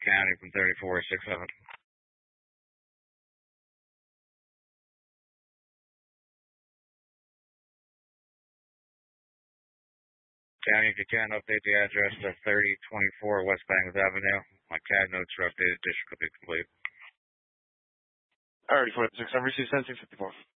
County from 3467. County, if you can, update the address to 3024 West Bangles Avenue. My CAD notes are updated. District will be complete. Alrighty, 46. I've received 1754.